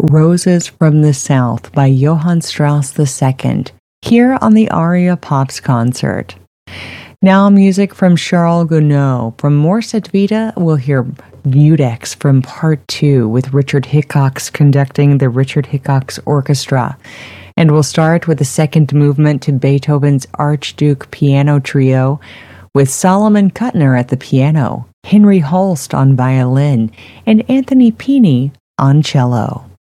Roses from the South by Johann Strauss II, here on the Aria Pops concert. Now music from Charles Gounod. From Mors et Vita, we'll hear Mudex from Part 2 with Richard Hickox conducting the Richard Hickox Orchestra. And we'll start with the second movement to Beethoven's Archduke Piano Trio with Solomon Kuttner at the piano, Henry Holst on violin, and Anthony Pini on cello.